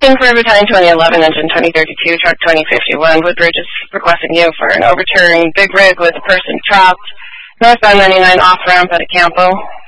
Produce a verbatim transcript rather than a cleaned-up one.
In for Battalion twenty eleven, engine twenty thirty-two, truck twenty fifty-one, Woodbridge is requesting you for an overturn big rig with a person trapped, northbound ninety-nine off-ramp at Campo.